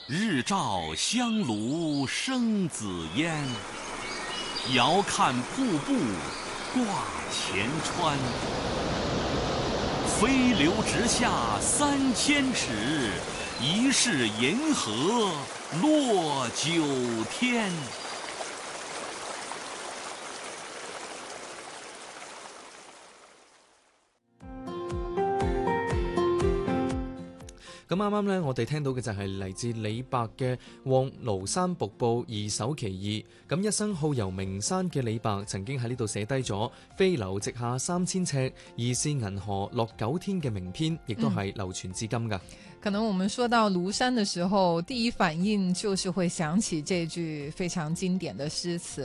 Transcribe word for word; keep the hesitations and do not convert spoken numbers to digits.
日照香炉生紫烟，遥看瀑布挂前川。飞流直下三千尺，疑是银河落九天。 咁啱啱咧，我哋聽到嘅就係嚟自李白嘅《望廬山瀑布二首其二》。咁一生好遊名山嘅李白，曾經喺呢度寫低咗飛流直下三千尺，疑是銀河落九天嘅名篇，亦都係流傳至今噶。 可能我們說到廬山的時候，第一反應就是會想起這句非常經典的詩詞。